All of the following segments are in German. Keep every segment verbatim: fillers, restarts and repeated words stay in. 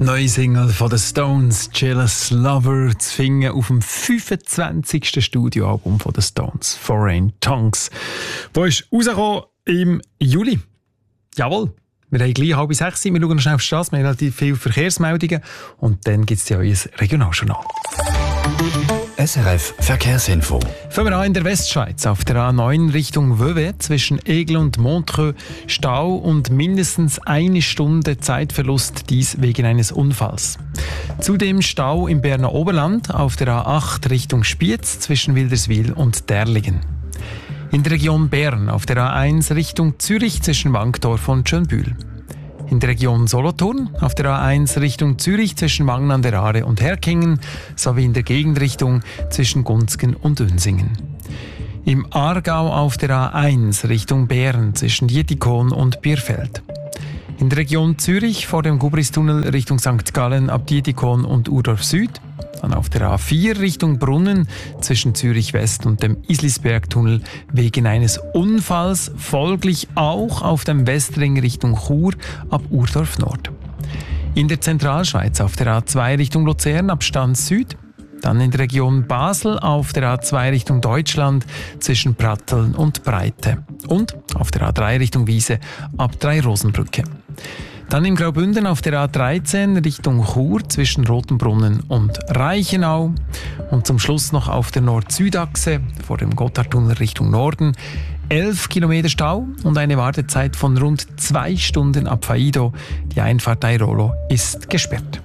Neue Single von den Stones, Jealous Lover, zu finden auf dem fünfundzwanzigsten Studioalbum von den Stones, Foreign Tongues. Wo ist rausgekommen im Juli? Jawohl, wir haben gleich halb sechs, wir schauen noch schnell auf die Straße, wir haben relativ viele Verkehrsmeldungen und dann gibt es ja euer Regionaljournal. S R F Verkehrsinfo. Fangen wir an in der Westschweiz. Auf der A neun Richtung Vevey zwischen Aigle und Montreux Stau und mindestens eine Stunde Zeitverlust, dies wegen eines Unfalls. Zudem Stau im Berner Oberland auf der A acht Richtung Spiez zwischen Wilderswil und Derlingen. In der Region Bern auf der A eins Richtung Zürich zwischen Wankdorf und Schönbühl. In der Region Solothurn auf der A eins Richtung Zürich zwischen Wangen an der Aare und Herkingen sowie in der Gegenrichtung zwischen Gunzgen und Unsingen. Im Aargau auf der A eins Richtung Bern zwischen Dietikon und Bierfeld. In der Region Zürich vor dem Gubristunnel Richtung Sankt Gallen ab Dietikon und Urdorf Süd. Dann auf der A vier Richtung Brunnen zwischen Zürich West und dem Islisbergtunnel wegen eines Unfalls, folglich auch auf dem Westring Richtung Chur ab Urdorf Nord. In der Zentralschweiz auf der A zwei Richtung Luzern ab Stans Süd. Dann in der Region Basel auf der A zwei Richtung Deutschland zwischen Pratteln und Breite. Und auf der A drei Richtung Wiese ab Drei-Rosenbrücke. Dann im Graubünden auf der A dreizehn Richtung Chur zwischen Rotenbrunnen und Reichenau. Und zum Schluss noch auf der Nord-Süd-Achse vor dem Gotthardtunnel Richtung Norden. elf Kilometer Stau und eine Wartezeit von rund zwei Stunden ab Faido. Die Einfahrt Airolo ist gesperrt.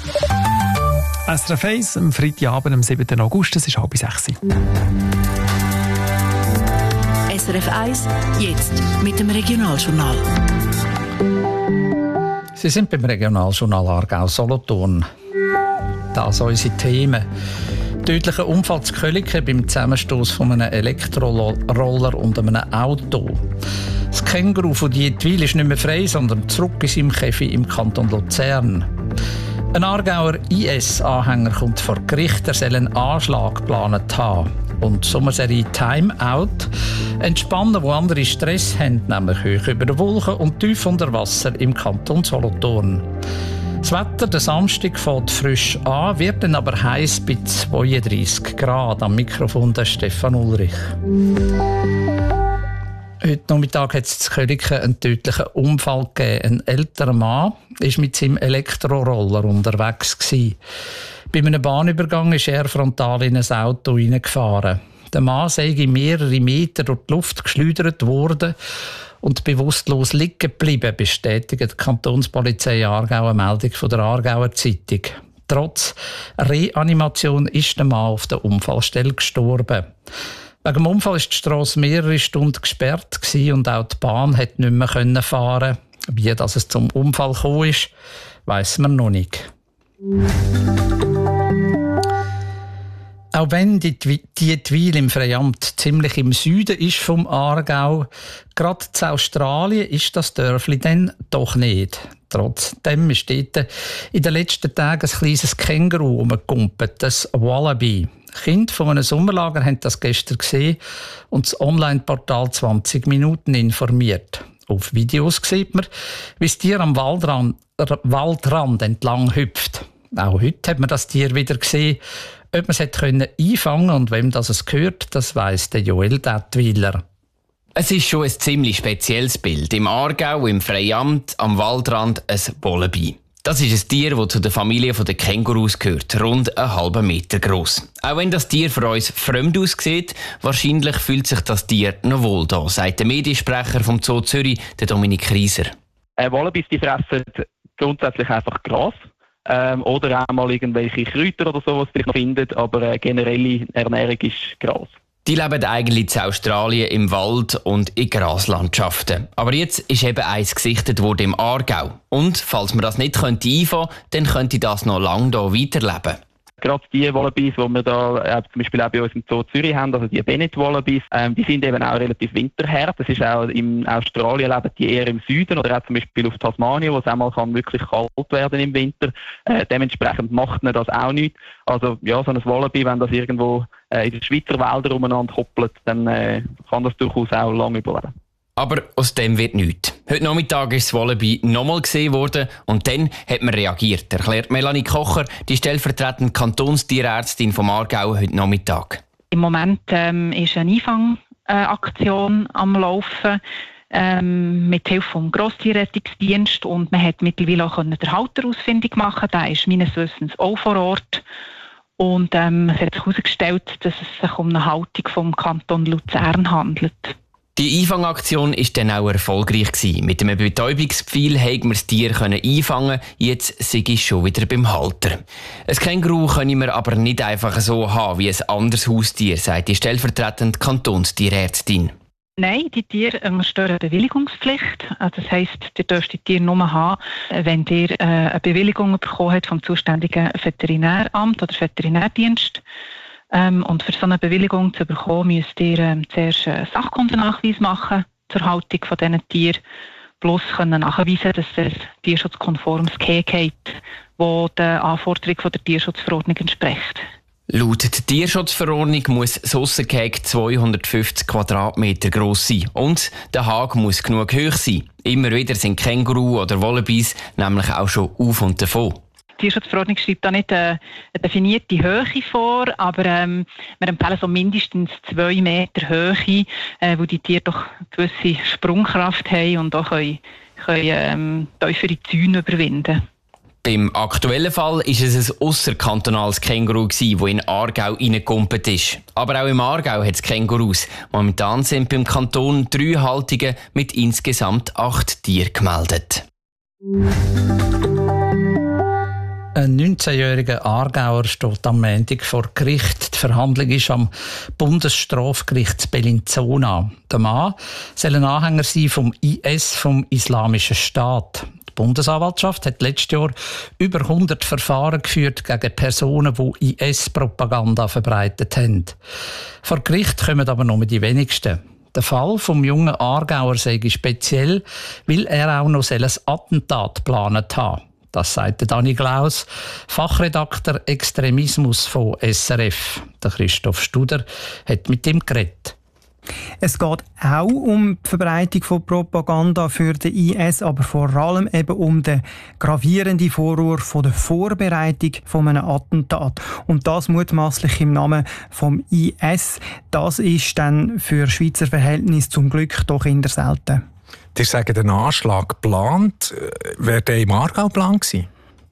S R F eins am Freitagabend, am siebten August, es ist halb sechs. S R F eins, jetzt mit dem Regionaljournal. Sie sind beim Regionaljournal Aargau-Solothurn. Das unsere Themen. Tödlicher Unfall zu Köliken beim Zusammenstoß von einem Elektroroller und einem Auto. Das Känguru von Dietwil ist nicht mehr frei, sondern zurück in seinem Käfig im Kanton Luzern. Ein Aargauer I S-Anhänger kommt vor Gericht, er soll einen Anschlag geplant haben. Und Sommerserie Time Out. Entspannen, wo andere Stress haben, nämlich hoch über den Wolken und tief unter Wasser im Kanton Solothurn. Das Wetter, der Samstag, fängt frisch an, wird dann aber heiß bei zweiunddreissig Grad. Am Mikrofon der Stefan Ulrich. Heute Nachmittag hat es in Köliken einen tödlichen Unfall gegeben. Ein älterer Mann war mit seinem Elektroroller unterwegs gewesen. Bei einem Bahnübergang ist er frontal in ein Auto hineingefahren. Der Mann sei mehrere Meter durch die Luft geschleudert worden und bewusstlos liegen geblieben, bestätigt die Kantonspolizei Aargau eine Meldung von der Aargauer Zeitung. Trotz Reanimation ist der Mann auf der Unfallstelle gestorben. Wegen dem Unfall war die Strasse mehrere Stunden gesperrt und auch die Bahn konnte nicht mehr fahren. Wie das es zum Unfall gekommen ist, weiss man noch nicht. Auch wenn die Dietwil im Freiamt ziemlich im Süden ist vom Aargau, gerade in Australien ist das Dörfli dann doch nicht. Trotzdem ist dort in den letzten Tagen ein kleines Känguru rumgekumpelt, das Wallaby. Kinder von einem Sommerlager haben das gestern gesehen und das Online-Portal zwanzig Minuten informiert. Auf Videos sieht man, wie das Tier am Waldrand, Waldrand entlang hüpft. Auch heute hat man das Tier wieder gesehen. Ob man es einfangen konnte und wem das es gehört, das weiss der Joel Dettwiler. Es ist schon ein ziemlich spezielles Bild. Im Aargau, im Freiamt, am Waldrand ein Wallaby. Das ist ein Tier, das zu der Familie der Kängurus gehört, rund einen halben Meter gross. Auch wenn das Tier für uns fremd aussieht, wahrscheinlich fühlt sich das Tier noch wohl da, sagt der Mediensprecher vom Zoo Zürich, der Dominik Rieser. Äh, Wallabys die fressen grundsätzlich einfach Gras. Ähm, oder auch mal irgendwelche Kräuter oder so, was sich noch findet, aber äh, generelle Ernährung ist Gras. Die leben eigentlich in Australien im Wald und in Graslandschaften. Aber jetzt ist eben eins gesichtet worden im Aargau. Und falls man das nicht könnte einfangen könnte, dann könnte das noch lange hier weiterleben. Gerade die Wallabys, die wir da äh, zum Beispiel auch bei uns im Zoo Zürich haben, also die Bennett-Wallabys, ähm, die sind eben auch relativ winterhart. Das ist auch in Australien leben die eher im Süden oder auch zum Beispiel auf Tasmanien, wo es auch mal kann wirklich kalt werden im Winter. Äh, dementsprechend macht man das auch nicht. Also ja, so ein Wallaby, wenn das irgendwo äh, in den Schweizer Wäldern umeinander koppelt, dann äh, kann das durchaus auch lange überleben. Aber aus dem wird nichts. Heute Nachmittag ist das Wallaby nochmal gesehen worden und dann hat man reagiert, erklärt Melanie Kocher, die stellvertretende Kantonstierärztin vom Aargau heute Nachmittag. Im Moment ähm, ist eine Einfangaktion äh, am Laufen ähm, mit Hilfe vom Grosstierrettungsdienst und man hat mittlerweile auch den Halter ausfindig machen. Der ist meines Wissens auch vor Ort. Und ähm, es hat sich herausgestellt, dass es sich um eine Haltung vom Kanton Luzern handelt. Die Einfangaktion war dann auch erfolgreich gewesen. Mit einem Betäubungspfeil konnte man das Tier einfangen. Jetzt sei es schon wieder beim Halter. Ein Känguru können wir aber nicht einfach so haben wie ein anderes Haustier, sagt die stellvertretende Kantonstierärztin. Nein, die Tiere unterstehen eine Bewilligungspflicht. Also das heisst, ihr dürft die Tiere nur haben, wenn ihr äh, eine Bewilligung bekommen habt vom zuständigen Veterinäramt oder Veterinärdienst. Ähm, und für so eine Bewilligung zu bekommen, müsst ihr ähm, zuerst einen Sachkundennachweis machen zur Haltung von diesen Tieren. Plus können nachweisen, dass es tierschutzkonformes Gehege hat, das den Anforderungen der Tierschutzverordnung entspricht. Laut der Tierschutzverordnung muss das Aussengehege zweihundertfünfzig Quadratmeter gross sein und der Hag muss genug hoch sein. Immer wieder sind Känguru oder Wallabies nämlich auch schon auf und davon. Die Tierschutzverordnung schreibt da nicht eine, eine definierte Höhe vor, aber ähm, wir empfehlen so mindestens zwei Meter Höhe, äh, wo die Tiere doch eine gewisse Sprungkraft haben und auch können, können ähm, tiefere Zäune überwinden. Beim aktuellen Fall war es ein ausserkantonales Känguru, das in Aargau reingekumpelt ist. Aber auch im Aargau hat es Kängurus. Momentan sind beim Kanton drei Haltungen mit insgesamt acht Tieren gemeldet. Ein neunzehnjähriger Aargauer steht am Montag vor Gericht. Die Verhandlung ist am Bundesstrafgericht Bellinzona. Der Mann soll ein Anhänger sein vom I S, vom Islamischen Staat. Die Bundesanwaltschaft hat letztes Jahr über hundert Verfahren geführt gegen Personen, die I S-Propaganda verbreitet haben. Vor Gericht kommen aber nur die wenigsten. Der Fall vom jungen Aargauer sei speziell, weil er auch noch ein Attentat geplant hat. Das sagte Dani Glaus, Fachredakteur Extremismus von S R F. Der Christoph Studer hat mit ihm geredet. Es geht auch um die Verbreitung von Propaganda für den I S, aber vor allem eben um den gravierenden Vorwurf von der Vorbereitung von einem Attentat. Und das mutmaßlich im Namen vom I S. Das ist dann für Schweizer Verhältnisse zum Glück doch eher selten. Sie sagen, den Anschlag geplant. Wäre der im Aargau geplant gewesen?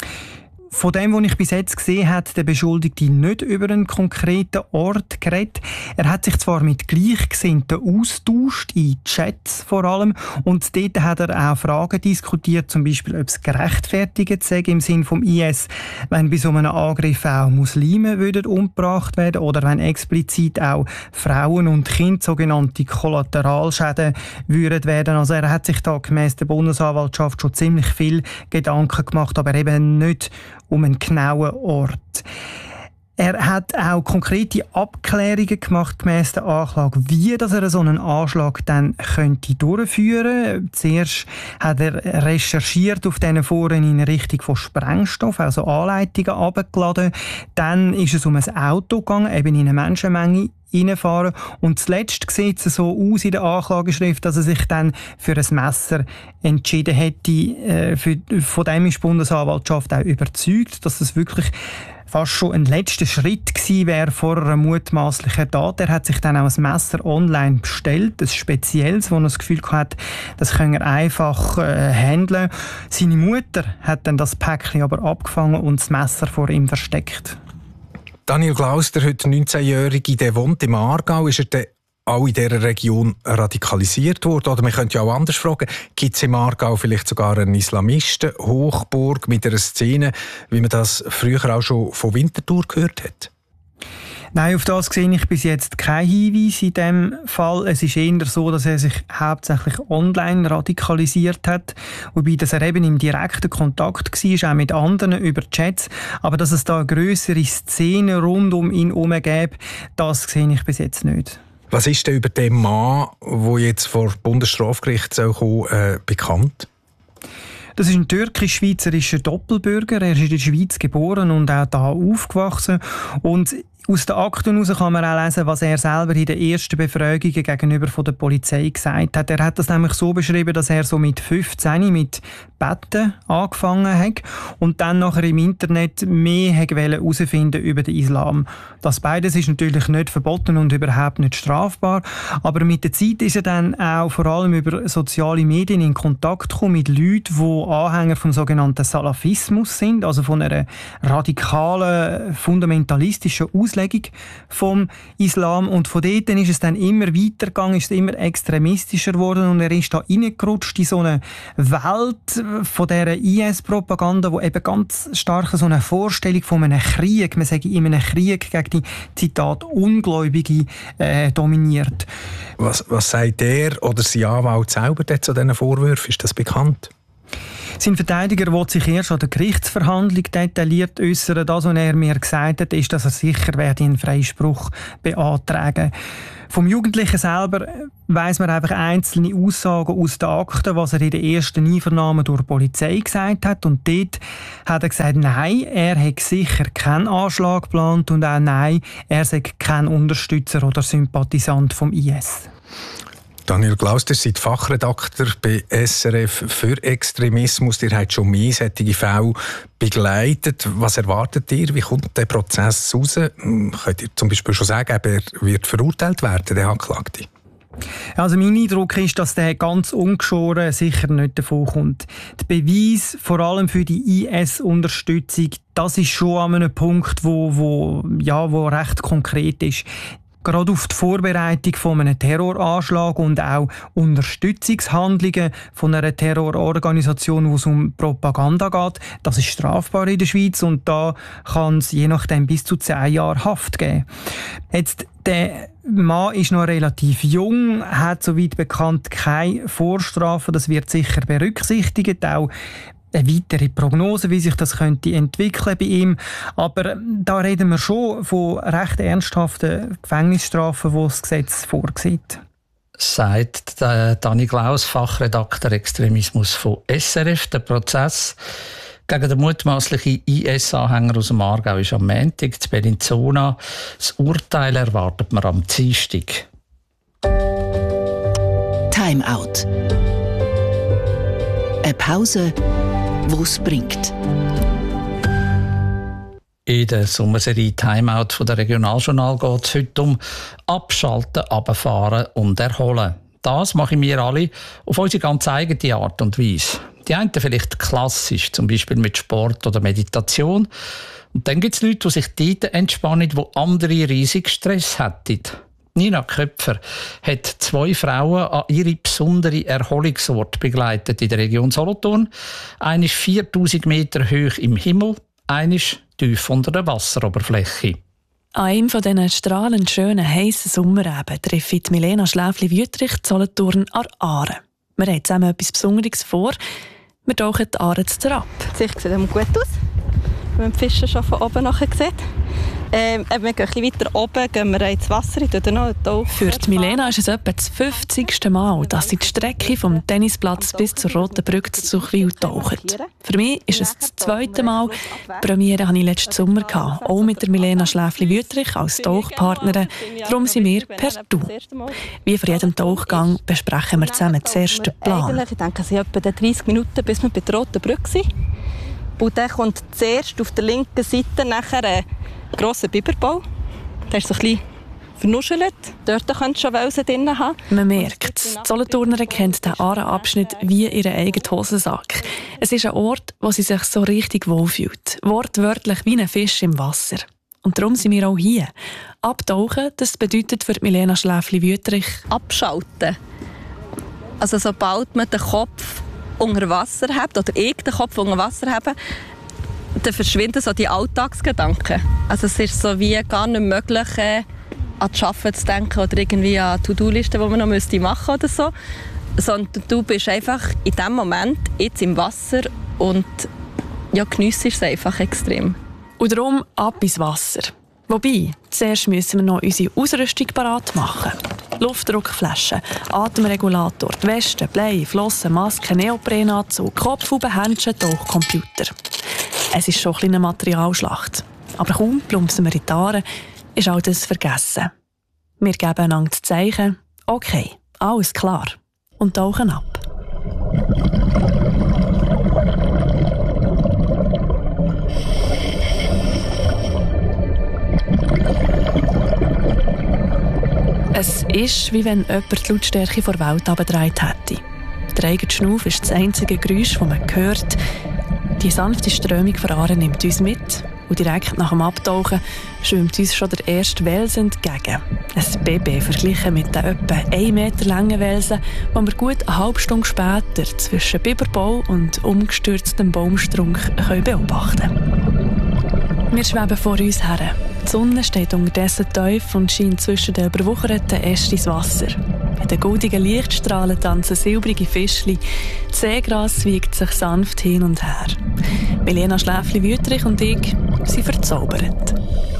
Von dem, was ich bis jetzt gesehen habe, hat der Beschuldigte nicht über einen konkreten Ort geredet. Er hat sich zwar mit Gleichgesinnten austauscht, in Chats vor allem, und dort hat er auch Fragen diskutiert, zum Beispiel, ob es gerechtfertigt sei im Sinn vom I S, wenn bei so einem Angriff auch Muslime würden umgebracht werden oder wenn explizit auch Frauen und Kinder sogenannte Kollateralschäden würden werden. Also er hat sich da gemäss der Bundesanwaltschaft schon ziemlich viel Gedanken gemacht, aber eben nicht um einen genauen Ort. Er hat auch konkrete Abklärungen gemacht gemäss der Anklage, wie dass er so einen Anschlag dann könnte durchführen. Zuerst hat er recherchiert auf diesen Foren in Richtung von Sprengstoff, also Anleitungen abgeladen. Dann ist es um ein Auto gegangen, eben in eine Menschenmenge reinfahren. Und zuletzt sieht es so aus in der Anklageschrift, dass er sich dann für ein Messer entschieden hätte. Äh, für, von dem ist die Bundesanwaltschaft auch überzeugt, dass es wirklich fast schon ein letzter Schritt gewesen wäre vor einer mutmaßlichen Tat. Er hat sich dann auch ein Messer online bestellt, ein spezielles, wo er das Gefühl hatte, das kann er einfach äh, handeln. Seine Mutter hat dann das Päckchen aber abgefangen und das Messer vor ihm versteckt. Daniel Glaus, der heute neunzehnjährige, der wohnt im Aargau. Ist er denn auch in dieser Region radikalisiert worden? Oder man könnte ja auch anders fragen, gibt es im Aargau vielleicht sogar eine Islamisten-Hochburg mit einer Szene, wie man das früher auch schon von Winterthur gehört hat? Nein, auf das sehe ich bis jetzt keinen Hinweis in diesem Fall. Es ist eher so, dass er sich hauptsächlich online radikalisiert hat, wobei dass er eben im direkten Kontakt war, auch mit anderen über Chats. Aber dass es da eine grössere Szene rund um ihn herum gäbe, das sehe ich bis jetzt nicht. Was ist denn über den Mann, der jetzt vor Bundesstrafgericht soll kommen, äh, bekannt? Das ist ein türkisch-schweizerischer Doppelbürger. Er ist in der Schweiz geboren und auch da aufgewachsen. Und Aus den Akten heraus kann man auch lesen, was er selber in den ersten Befragungen gegenüber von der Polizei gesagt hat. Er hat das nämlich so beschrieben, dass er so mit fünfzehn mit Betten angefangen hat und dann nachher im Internet mehr herausfinden über den Islam. Das beides ist natürlich nicht verboten und überhaupt nicht strafbar, aber mit der Zeit ist er dann auch vor allem über soziale Medien in Kontakt gekommen mit Leuten, die Anhänger vom sogenannten Salafismus sind, also von einer radikalen, fundamentalistischen Auslegung vom Islam. Und von dort ist es dann immer weitergegangen, ist immer extremistischer geworden und er ist da reingerutscht in so eine Welt von dieser I S-Propaganda, wo eben ganz stark so eine Vorstellung von einem Krieg, man sage in einem Krieg gegen die, Zitat, Ungläubige äh, dominiert. Was, was sagt er oder sein Anwalt selber zu diesen Vorwürfen? Ist das bekannt? Sein Verteidiger will sich erst an der Gerichtsverhandlung detailliert äußern. Das, was er mir gesagt hat, ist, dass er sicher werde einen Freispruch beantragen. Vom Jugendlichen selber weiss man einfach einzelne Aussagen aus den Akten, was er in der ersten Einvernahme durch die Polizei gesagt hat. Und dort hat er gesagt, nein, er hätte sicher keinen Anschlag geplant und auch nein, er sei kein Unterstützer oder Sympathisant vom I S. Daniel Glauster, ihr seid Fachredakteur bei S R F für Extremismus. Ihr habt schon mehr solche Fälle begleitet. Was erwartet ihr? Wie kommt der Prozess raus? Könnt ihr zum Beispiel schon sagen, er wird verurteilt werden, der Anklagte? Also mein Eindruck ist, dass der ganz ungeschoren sicher nicht davon kommt. Der Beweis, vor allem für die I S-Unterstützung, das ist schon an einem Punkt, wo, wo, ja, wo recht konkret ist. Gerade auf die Vorbereitung von einem Terroranschlag und auch Unterstützungshandlungen von einer Terrororganisation, wo es um Propaganda geht, das ist strafbar in der Schweiz und da kann es je nachdem bis zu zehn Jahre Haft geben. Jetzt, der Mann ist noch relativ jung, hat soweit bekannt keine Vorstrafen, das wird sicher berücksichtigt, auch eine weitere Prognose, wie sich das könnte entwickeln bei ihm. Aber da reden wir schon von recht ernsthaften Gefängnisstrafen, die das Gesetz vorsieht. Sagt Dani Glaus, Fachredakteur Extremismus von S R F. Der Prozess gegen den mutmaßlichen I S-Anhänger aus dem Aargau ist am Montag in Bellinzona. Das Urteil erwartet man am Dienstag. Time Out. Eine Pause, die es bringt. In der Sommerserie Timeout von der Regionaljournal geht es heute um Abschalten, Runterfahren und Erholen. Das machen wir alle auf unsere ganz eigene Art und Weise. Die einen vielleicht klassisch, zum Beispiel mit Sport oder Meditation. Und dann gibt es Leute, die sich dort entspannen, wo andere riesig Stress hätten. Nina Köpfer hat zwei Frauen an ihre besondere Erholungsort begleitet in der Region Solothurn. Eine ist viertausend Meter hoch im Himmel, eine ist tief unter der Wasseroberfläche. An einem von diesen strahlend schönen, heissen Sommerabend treffe ich Milena Schläfli-Wüttrich in Solothurn an Aare. Wir haben zusammen etwas Besonderes vor. Wir tauchen die Aare zu ab. Die Sicht sieht gut aus, wenn man die Fische schon von oben nachher sieht. Ähm, wir gehen ein bisschen weiter oben, gehen wir ins Wasser, ich tauche noch einen Für die Milena ist es etwa das fünfzigste Mal, dass sie die Strecke vom Tennisplatz bis zur Roten Brücke zu Zuchwil taucht. Für mich ist es das zweite Mal. Die Premiere hatte ich letzten Sommer, auch mit der Milena Schläfli-Wüttrich als Tauchpartnerin. Darum sind wir per Du. Wie vor jedem Tauchgang besprechen wir zusammen zuerst den Plan. Ich denke, es sind etwa dreißig Minuten, bis wir bei der Roten Brücke sind. Und dann kommt zuerst auf der linken Seite nachher ein grosser Biberbau. Der ist so ein bisschen vernuschelt. Dort könnt ihr schon Wälse drin haben. Man merkt es. Die Solothurner kennt den Aare-Abschnitt wie ihren eigenen Hosensack. Es ist ein Ort, wo sie sich so richtig wohlfühlt. Wortwörtlich wie ein Fisch im Wasser. Und darum sind wir auch hier. Abtauchen, das bedeutet für Milena Schläfli-Wüttrich abschalten. Also sobald man den Kopf unter Wasser hat, oder ich den Kopf unter Wasser habe, dann verschwinden so die Alltagsgedanken. Also es ist so wie gar nicht möglich, äh, an das Arbeiten zu denken oder irgendwie an To-Do-Listen, die man noch machen müsste oder so. Sondern du bist einfach in diesem Moment jetzt im Wasser und ja, geniessest es einfach extrem. Und darum ab ins Wasser. Wobei, zuerst müssen wir noch unsere Ausrüstung parat machen. Luftdruckflaschen, Atemregulator, die Weste, Blei, Flossen, Maske, Neoprenanzug, Kopfhauben, Händchen, Tauchcomputer. Es ist schon eine Materialschlacht. Aber kaum plumpsen wir in die Aare, ist all das vergessen. Wir geben einander das Zeichen, okay, alles klar, und tauchen ab. Es ist, wie wenn jemand die Lautstärke vor der Welt abgedreht hätte. Der eigene Schnuff ist das einzige Geräusch, das man hört. Die sanfte Strömung von Aare nimmt uns mit und direkt nach dem Abtauchen schwimmt uns schon der erste Wels entgegen. Ein Baby verglichen mit den etwa einen Meter langen Welsen, die wir gut eine halbe Stunde später zwischen Biberbau und umgestürztem Baumstrunk beobachten können. Wir schweben vor uns her. Die Sonne steht unterdessen tief und scheint zwischen den überwucherten Ästen ins Wasser. In den goldigen Lichtstrahlen tanzen silbrige Fischchen. Das Seegras wiegt sich sanft hin und her. Milena Schläfli-Wüthrich und ich sind verzaubert.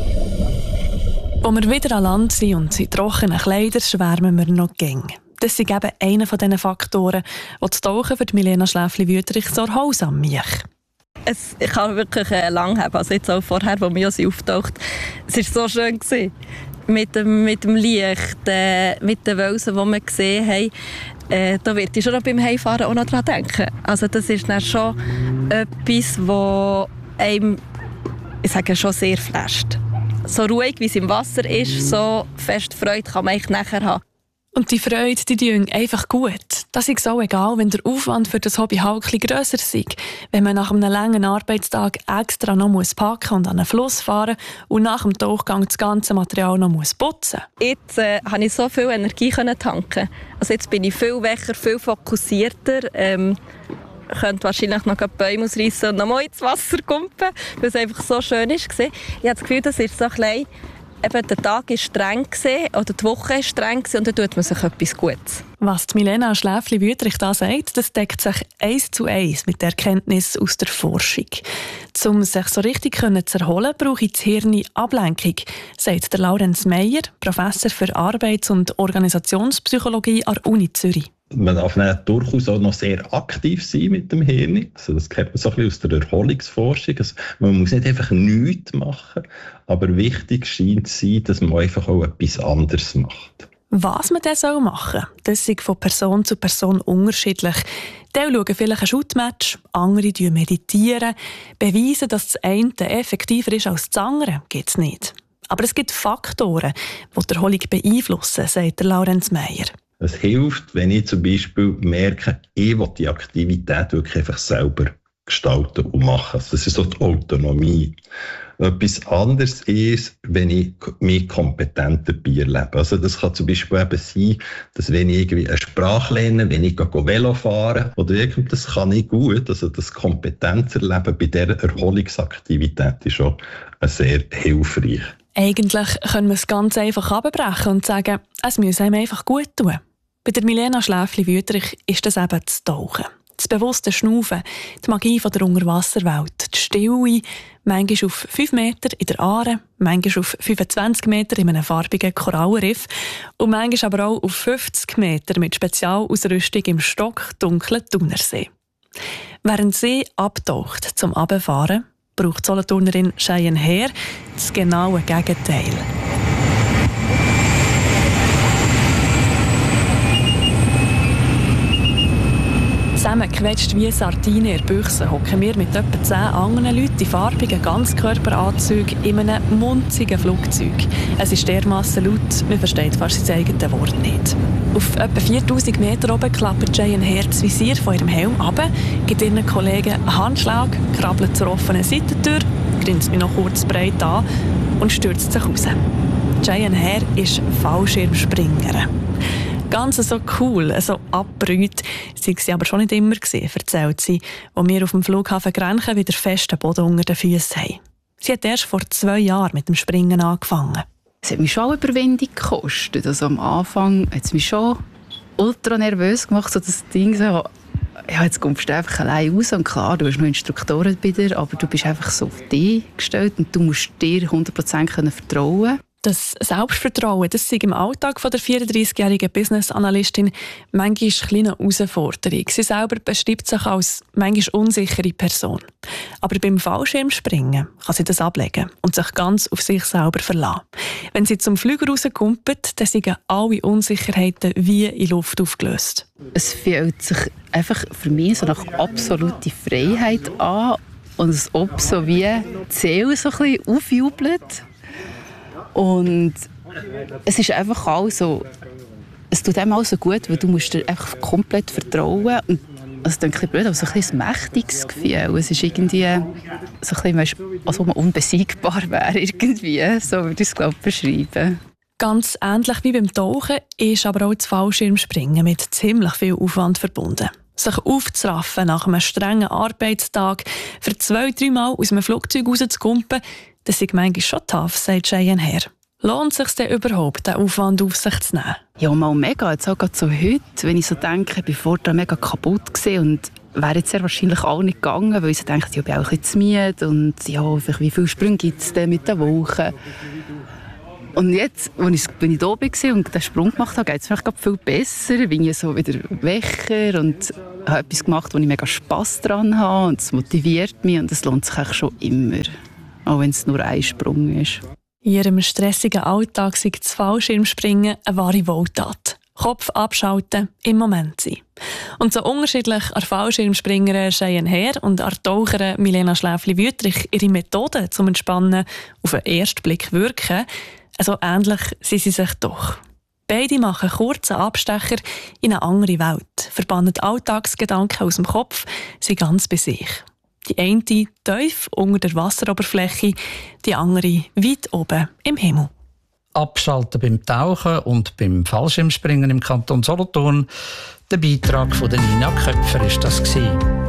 Als wir wieder an Land sind und in trockenen Kleidern, schwärmen wir noch gäng. Das ist eben einer von diesen Faktoren, die das Tauchen für Milena Schläfli-Wüthrich so erholsam macht. Es kann wirklich äh, lang haben, also jetzt auch vorher, als wir auftaucht. Es war so schön gewesen. Mit dem, mit dem Licht, äh, mit den Wölsen, die wir gesehen haben. Äh, da wird ich schon noch beim Heimfahren auch noch dran denken. Also das ist dann schon etwas, das einem, ich sage, schon sehr flasht. So ruhig, wie es im Wasser ist, so fest Freude kann man eigentlich nachher haben. Und die Freude, die tun einfach gut. Das ist auch egal, wenn der Aufwand für das Hobby halt ein bisschen grösser ist. Wenn man nach einem langen Arbeitstag extra noch muss packen und an einen Fluss fahren und nach dem Tauchgang das ganze Material noch muss putzen. Jetzt äh, konnte ich so viel Energie tanken. Also jetzt bin ich viel wacher, viel fokussierter. Ähm, Ich könnte wahrscheinlich noch Bäume ausreißen und noch mal ins Wasser kumpen, weil es einfach so schön war. Ich habe das Gefühl, das ist so ein bisschen, eben der Tag war streng oder die Woche war streng und dann tut man sich etwas Gutes. Was die Milena Schläfli-Wüthrich da sagt, das deckt sich eins zu eins mit der Erkenntnis aus der Forschung. Um sich so richtig zu erholen, brauche das Hirn Ablenkung, sagt der Laurenz Meyer, Professor für Arbeits- und Organisationspsychologie an der Uni Zürich. Man darf durchaus auch noch sehr aktiv sein mit dem Hirn. Also das kennt man so ein bisschen aus der Erholungsforschung. Also man muss nicht einfach nichts machen, aber wichtig scheint zu sein, dass man einfach auch etwas anderes macht. Was man dann machen soll, das ist von Person zu Person unterschiedlich. Die schauen vielleicht ein Shootmatch, andere meditieren. Beweisen, dass das eine effektiver ist als das andere, gibt es nicht. Aber es gibt Faktoren, die die Erholung beeinflussen, sagt der Laurenz Meyer. Es hilft, wenn ich zum Beispiel merke, ich will die Aktivität wirklich einfach selber gestalten und machen. Das ist so die Autonomie. Etwas anderes ist, wenn ich mich kompetent dabei erlebe. Also das kann zum Beispiel eben sein, dass wenn ich irgendwie eine Sprache lerne, wenn ich Velo fahre oder irgendwas, das kann ich gut. Also das Kompetenzerleben bei dieser Erholungsaktivität ist schon sehr hilfreich. Eigentlich können wir es ganz einfach abbrechen und sagen, es muss einem einfach gut tun. Bei der Milena Schläfli-Wüthrich ist das eben das Tauchen. Das bewusste Schnaufen, die Magie von der Unterwasserwelt, die Stille, manchmal auf fünf Meter in der Aare, manchmal auf fünfundzwanzig Meter in einem farbigen Korallenriff und manchmal aber auch auf fünfzig Meter mit Spezialausrüstung im stockdunklen Thunersee. Während sie abtaucht zum Abfahren, braucht die Solothurnerin Cheyenne Herr das genaue Gegenteil. Zusammengequetscht wie Sardinen in der Büchse hocken wir mit etwa zehn anderen Leuten in farbigen Ganzkörperanzügen in einem munzigen Flugzeug. Es ist dermassen laut, man versteht fast sein eigenes Wort nicht. Auf etwa viertausend Meter oben klappt Cheyenne Herr das Visier von ihrem Helm ab, gibt ihren Kollegen einen Handschlag, krabbelt zur offenen Seitentür, grinst mich noch kurz breit an und stürzt sich raus. Cheyenne Herr ist Fallschirmspringerin. Ganz so cool, so abgebrüht, sei sie aber schon nicht immer gewesen, erzählt sie, als wir auf dem Flughafen Grenchen wieder festen Boden unter den Füßen haben. Sie hat erst vor zwei Jahren mit dem Springen angefangen. Es hat mich schon Überwindung gekostet. Also am Anfang hat es mich schon ultra nervös gemacht, so das Ding so, ja, jetzt kommst du einfach allein raus und klar, du hast noch Instruktoren bei dir, aber du bist einfach so auf dich gestellt und du musst dir hundert Prozent vertrauen. Das Selbstvertrauen, das ist im Alltag von der vierunddreißigjährigen Business-Analystin manchmal eine kleine Herausforderung. Sie selber beschreibt sich als manchmal unsichere Person. Aber beim Fallschirmspringen kann sie das ablegen und sich ganz auf sich selber verlassen. Wenn sie zum Flüger rauskumpelt, dann sind alle Unsicherheiten wie in Luft aufgelöst. Es fühlt sich einfach für mich so nach absoluter Freiheit an und es ob so wie die Seele so ein bisschen aufjubelt. Und es ist einfach auch so, es tut einem auch so gut, weil du musst dir einfach komplett vertrauen. Und also, das klingt blöd, aber so ein, ein mächtiges Gefühl. Es ist irgendwie so ein bisschen, als ob man unbesiegbar wäre, irgendwie. So würde ich es, glaube ich, beschreiben. Ganz ähnlich wie beim Tauchen ist aber auch das Fallschirmspringen mit ziemlich viel Aufwand verbunden. Sich aufzuraffen nach einem strengen Arbeitstag, für zwei, drei Mal aus einem Flugzeug rauszukumpen, das ist manchmal schon tough, sagt Cheyenne Herr. Lohnt es sich denn überhaupt, diesen Aufwand auf sich zu nehmen? Ja, mal mega. Jetzt auch gerade so heute, wenn ich so denke, bevor da mega kaputt war und wäre jetzt sehr wahrscheinlich auch nicht gegangen, weil ich so denke, ja, ich bin auch ein bisschen zu müde und ja, wie viele Sprünge gibt es denn mit den Wochen? Und jetzt, als ich, wenn ich da war und den Sprung gemacht habe, geht es mir viel besser. Bin ich so wieder wacher und habe etwas gemacht, wo ich mega Spass daran habe und es motiviert mich und es lohnt sich eigentlich schon immer, auch wenn es nur ein Sprung ist. In ihrem stressigen Alltag sei das Fallschirmspringen eine wahre Wohltat. Kopf abschalten, im Moment sein. Und so unterschiedlich an Fallschirmspringerin Cheyenne Herr und an Taucherin Milena Schläfli-Wüttrich ihre Methoden zum Entspannen auf den ersten Blick wirken, also ähnlich sind sie sich doch. Beide machen kurze Abstecher in eine andere Welt, verbannen Alltagsgedanken aus dem Kopf, sind ganz bei sich. Die eine tief unter der Wasseroberfläche, die andere weit oben im Himmel. Abschalten beim Tauchen und beim Fallschirmspringen im Kanton Solothurn. Der Beitrag von Nina Köpfer war das.